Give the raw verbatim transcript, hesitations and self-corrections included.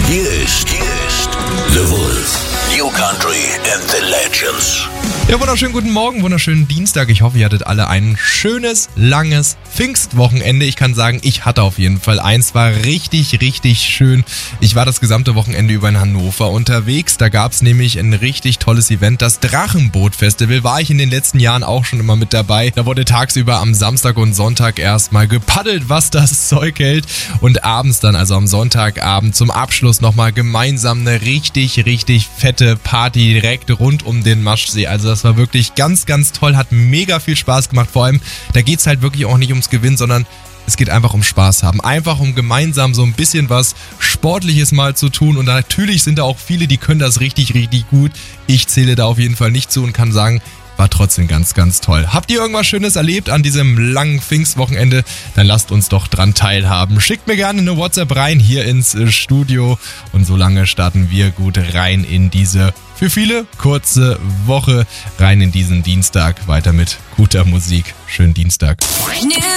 Hier ist, hier ist The Wolf. New Country and the Legends. Ja, wunderschönen guten Morgen, wunderschönen Dienstag. Ich hoffe, ihr hattet alle ein schönes, langes Pfingstwochenende. Ich kann sagen, ich hatte auf jeden Fall eins. War richtig, richtig schön. Ich war das gesamte Wochenende über in Hannover unterwegs. Da gab es nämlich ein richtig tolles Event, das Drachenboot-Festival. War ich in den letzten Jahren auch schon immer mit dabei. Da wurde tagsüber am Samstag und Sonntag erstmal gepaddelt, was das Zeug hält. Und abends dann, also am Sonntagabend zum Abschluss nochmal gemeinsam eine richtig, richtig fette Party direkt rund um den Maschsee. Also das war wirklich ganz, ganz toll, hat mega viel Spaß gemacht. Vor allem, da geht es halt wirklich auch nicht ums Gewinnen, sondern es geht einfach um Spaß haben. Einfach um gemeinsam so ein bisschen was Sportliches mal zu tun. Und natürlich sind da auch viele, die können das richtig, richtig gut. Ich zähle da auf jeden Fall nicht zu und kann sagen, war trotzdem ganz, ganz toll. Habt ihr irgendwas Schönes erlebt an diesem langen Pfingstwochenende? Dann lasst uns doch dran teilhaben. Schickt mir gerne eine WhatsApp rein hier ins Studio. Und solange starten wir gut rein in diese, für viele, kurze Woche. Rein in diesen Dienstag. Weiter mit guter Musik. Schönen Dienstag.